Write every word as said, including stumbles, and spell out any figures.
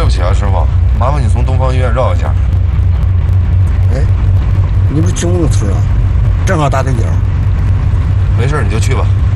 对不起啊，师傅，麻烦你从东方医院绕一下。 哎，你不是去木村啊？正好打对角。 没事，你就去吧。